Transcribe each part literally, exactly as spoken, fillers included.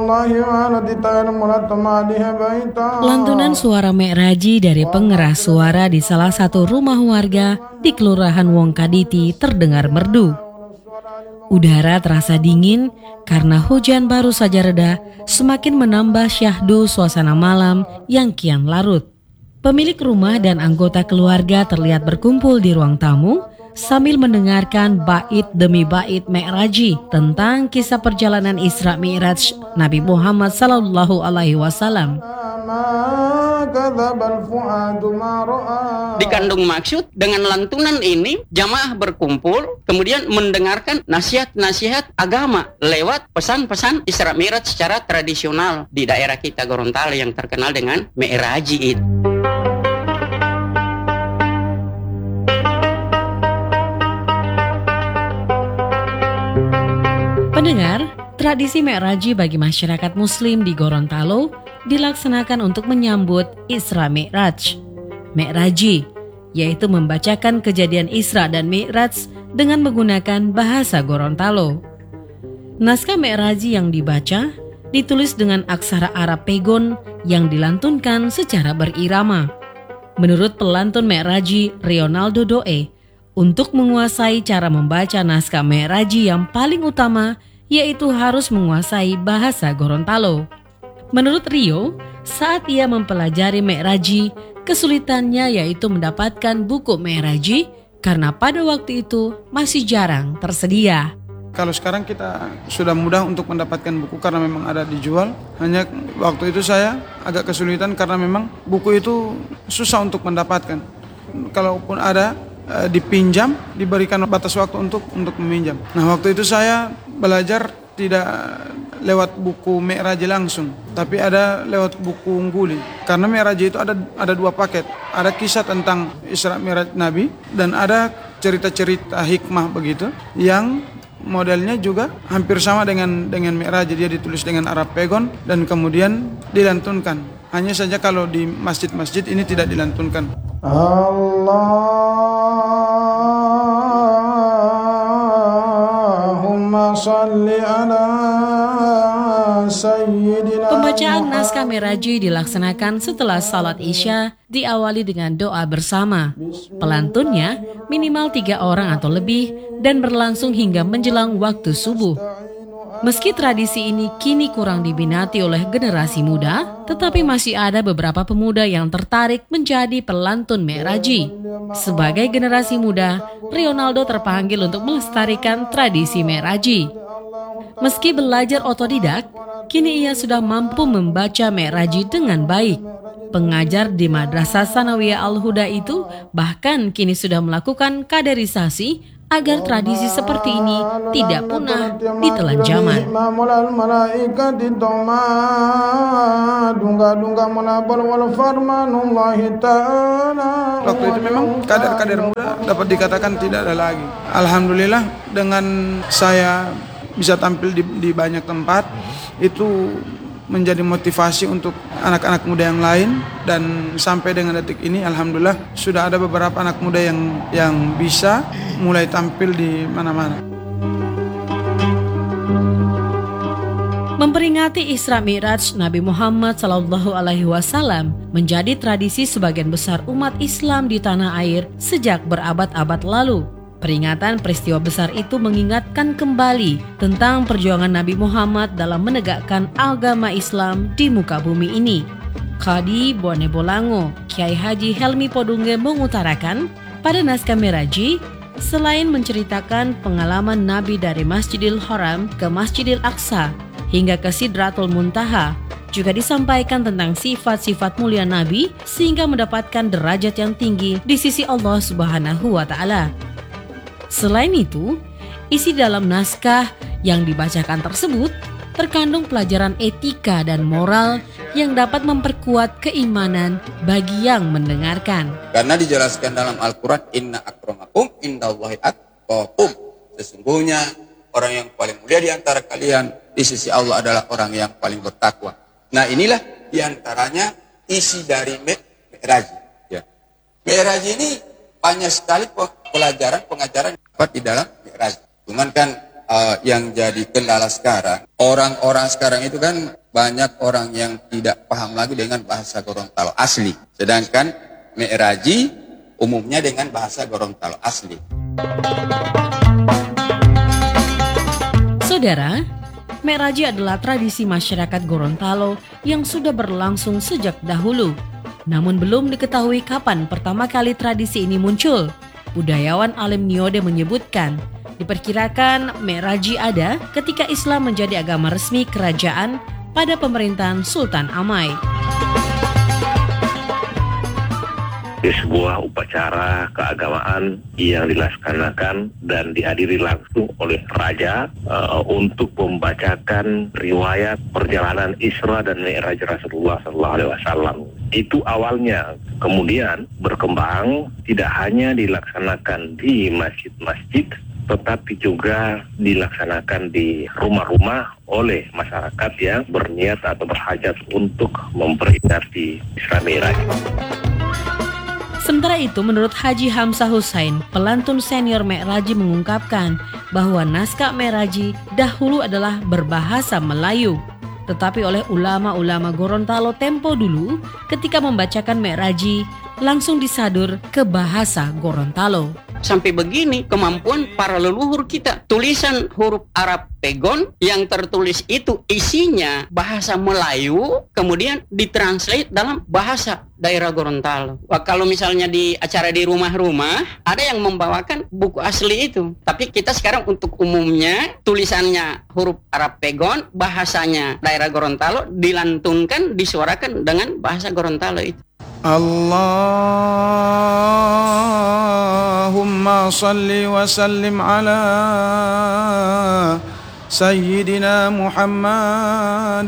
Lantunan suara Mi'raji dari pengeras suara di salah satu rumah warga di Kelurahan Wongkaditi terdengar merdu. Udara terasa dingin karena hujan baru saja reda, semakin menambah syahdu suasana malam yang kian larut. Pemilik rumah dan anggota keluarga terlihat berkumpul di ruang tamu sambil mendengarkan bait demi bait Mi'raji tentang kisah perjalanan Isra Mi'raj Nabi Muhammad sallallahu alaihi wasallam. Dikandung maksud dengan lantunan ini jamaah berkumpul kemudian mendengarkan nasihat-nasihat agama lewat pesan-pesan Isra Mi'raj secara tradisional di daerah kita Gorontalo yang terkenal dengan Mi'raji itu. Pendengar, tradisi Mi'raji bagi masyarakat muslim di Gorontalo dilaksanakan untuk menyambut Isra Mi'raj. Mi'raji, yaitu membacakan kejadian Isra dan Mi'raj dengan menggunakan bahasa Gorontalo. Naskah Mi'raji yang dibaca ditulis dengan aksara Arab Pegon yang dilantunkan secara berirama. Menurut pelantun Mi'raji Rionaldo Doe, untuk menguasai cara membaca naskah Mi'raji yang paling utama yaitu harus menguasai bahasa Gorontalo. Menurut Rio, saat ia mempelajari Mi'raji, kesulitannya yaitu mendapatkan buku Mi'raji karena pada waktu itu masih jarang tersedia. Kalau sekarang kita sudah mudah untuk mendapatkan buku karena memang ada dijual. Hanya waktu itu saya agak kesulitan karena memang buku itu susah untuk mendapatkan. Kalaupun ada, dipinjam, diberikan batas waktu untuk untuk meminjam. Nah, waktu itu saya belajar tidak lewat buku Mi'raji langsung, tapi ada lewat buku Ungguli. Karena Mi'raji itu ada ada dua paket. Ada kisah tentang Isra Mi'raj Nabi dan ada cerita-cerita hikmah begitu yang modelnya juga hampir sama dengan dengan Mi'raji. Dia ditulis dengan Arab Pegon dan kemudian dilantunkan. Hanya saja kalau di masjid-masjid ini tidak dilantunkan. Allahumma salli ala sayyidina. Pembacaan naskah Mi'raji dilaksanakan setelah salat Isya, diawali dengan doa bersama. Pelantunnya minimal tiga orang atau lebih dan berlangsung hingga menjelang waktu subuh. Meski tradisi ini kini kurang diminati oleh generasi muda, tetapi masih ada beberapa pemuda yang tertarik menjadi pelantun Mi'raji. Sebagai generasi muda, Rionaldo terpanggil untuk melestarikan tradisi Mi'raji. Meski belajar otodidak, kini ia sudah mampu membaca Mi'raji dengan baik. Pengajar di Madrasah Sanawiyah Al-Huda itu bahkan kini sudah melakukan kaderisasi agar tradisi seperti ini tidak punah ditelan zaman. Waktu itu memang kader-kader muda dapat dikatakan tidak ada lagi. Alhamdulillah dengan saya bisa tampil di, di banyak tempat, itu menjadi motivasi untuk anak-anak muda yang lain, dan sampai dengan detik ini alhamdulillah sudah ada beberapa anak muda yang yang bisa mulai tampil di mana-mana. Memperingati Isra Mi'raj Nabi Muhammad sallallahu alaihi wasallam menjadi tradisi sebagian besar umat Islam di tanah air sejak berabad-abad lalu. Peringatan peristiwa besar itu mengingatkan kembali tentang perjuangan Nabi Muhammad dalam menegakkan agama Islam di muka bumi ini. Qadi Bone Bolango, Kiai Haji Helmi Podunge mengutarakan, pada naskah Mi'raji, selain menceritakan pengalaman Nabi dari Masjidil Haram ke Masjidil Aqsa hingga ke Sidratul Muntaha, juga disampaikan tentang sifat-sifat mulia Nabi sehingga mendapatkan derajat yang tinggi di sisi Allah Subhanahu wa Ta'ala. Selain itu, isi dalam naskah yang dibacakan tersebut terkandung pelajaran etika dan moral yang dapat memperkuat keimanan bagi yang mendengarkan. Karena dijelaskan dalam Al-Quran, Inna akramakum indallahi atqakum. Sesungguhnya orang yang paling mulia di antara kalian di sisi Allah adalah orang yang paling bertakwa. Nah, inilah diantaranya isi dari Mi'raji. Ya. Mi'raji ini banyak sekali pelajaran pengajaran di dalam Mi'raji. Cuman kan uh, yang jadi kendala sekarang, orang-orang sekarang itu kan banyak orang yang tidak paham lagi dengan bahasa Gorontalo asli. Sedangkan Mi'raji umumnya dengan bahasa Gorontalo asli. Saudara, Mi'raji adalah tradisi masyarakat Gorontalo yang sudah berlangsung sejak dahulu. Namun belum diketahui kapan pertama kali tradisi ini muncul. Budayawan Alim Niode menyebutkan, diperkirakan Mi'raji ada ketika Islam menjadi agama resmi kerajaan pada pemerintahan Sultan Amai. Sebuah upacara keagamaan yang dilaksanakan dan dihadiri langsung oleh raja uh, untuk membacakan riwayat perjalanan Isra dan Mi'raj Rasulullah Sallallahu Alaihi Wasallam. Itu awalnya, kemudian berkembang tidak hanya dilaksanakan di masjid-masjid, tetapi juga dilaksanakan di rumah-rumah oleh masyarakat yang berniat atau berhajat untuk memperingati Isra Mi'raj. Sementara itu, menurut Haji Hamzah Hussein, pelantun senior Mi'raji mengungkapkan bahwa naskah Mi'raji dahulu adalah berbahasa Melayu. Tetapi oleh ulama-ulama Gorontalo tempo dulu, ketika membacakan Mi'raji, langsung disadur ke bahasa Gorontalo. Sampai begini kemampuan para leluhur kita. Tulisan huruf Arab pegon yang tertulis itu isinya bahasa Melayu, kemudian ditranslate dalam bahasa daerah Gorontalo. Wah, kalau misalnya di acara di rumah-rumah, ada yang membawakan buku asli itu. Tapi kita sekarang untuk umumnya, tulisannya huruf Arab pegon, bahasanya daerah Gorontalo, dilantunkan, disuarakan dengan bahasa Gorontalo itu. Allahumma salli wa sallim ala Sayyidina Muhammad.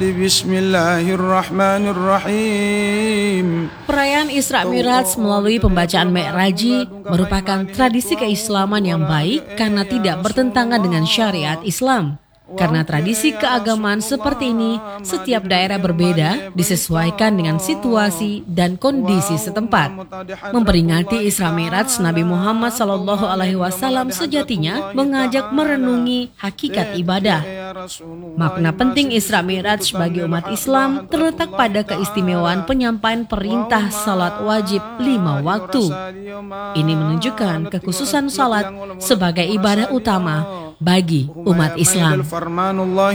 Bismillahirrahmanirrahim. Perayaan Isra Mi'raj melalui pembacaan Mi'raji merupakan tradisi keislaman yang baik karena tidak bertentangan dengan syariat Islam. Karena tradisi keagamaan seperti ini, setiap daerah berbeda disesuaikan dengan situasi dan kondisi setempat. Memperingati Isra Mi'raj Nabi Muhammad Sallallahu Alaihi Wasallam sejatinya mengajak merenungi hakikat ibadah. Makna penting Isra Mi'raj bagi umat Islam terletak pada keistimewaan penyampaian perintah salat wajib lima waktu. Ini menunjukkan kekhususan salat sebagai ibadah utama bagi umat Islam.